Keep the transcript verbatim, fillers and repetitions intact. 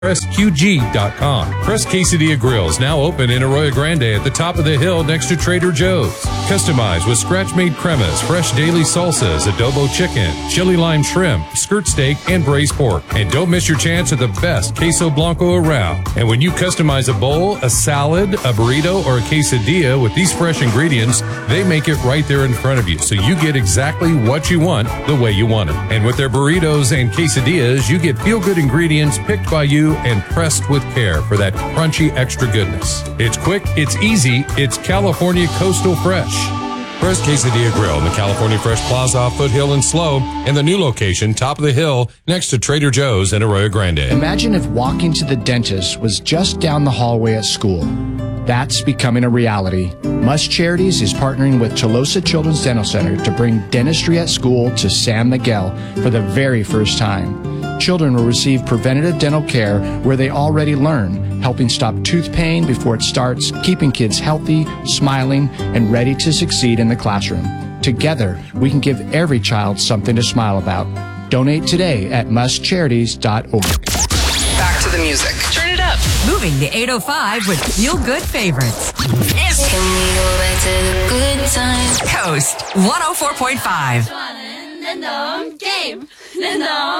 press q g dot com. Press Quesadilla Grills now open in Arroyo Grande at the top of the hill next to Trader Joe's. Customized with scratch-made cremas, fresh daily salsas, adobo chicken, chili lime shrimp, skirt steak, and braised pork. And don't miss your chance at the best queso blanco around. And when you customize a bowl, a salad, a burrito, or a quesadilla with these fresh ingredients, they make it right there in front of you, so you get exactly what you want the way you want it. And with their burritos and quesadillas, you get feel-good ingredients picked by you and pressed with care for that crunchy extra goodness. It's quick, it's easy, it's California Coastal Fresh. Press Quesadilla Grill in the California Fresh Plaza off Foothill and Slow, and the new location, top of the hill, next to Trader Joe's in Arroyo Grande. Imagine if walking to the dentist was just down the hallway at school. That's becoming a reality. Must Charities is partnering with Tolosa Children's Dental Center to bring dentistry at school to San Miguel for the very first time. Children will receive preventative dental care where they already learn, helping stop tooth pain before it starts, keeping kids healthy, smiling, and ready to succeed in the classroom. Together, we can give every child something to smile about. Donate today at must charities dot org. Back to the music. Turn it up. Moving to eight oh five with Feel Good Favorites. Can we go back to the good times? Coast one oh four point five. Game.